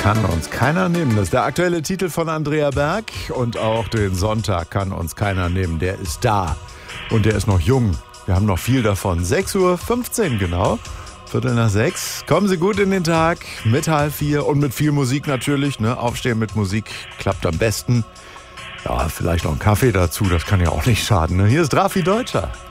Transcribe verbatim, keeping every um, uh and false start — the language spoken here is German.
Kann uns keiner nehmen. Das ist der aktuelle Titel von Andrea Berg. Und auch den Sonntag kann uns keiner nehmen. Der ist da. Und der ist noch jung. Wir haben noch viel davon. sechs Uhr fünfzehn genau. Viertel nach sechs. Kommen Sie gut in den Tag. Mit halb vier und mit viel Musik natürlich. Ne? Aufstehen mit Musik klappt am besten. Ja, vielleicht noch einen Kaffee dazu. Das kann ja auch nicht schaden. Ne? Hier ist Drafi Deutscher.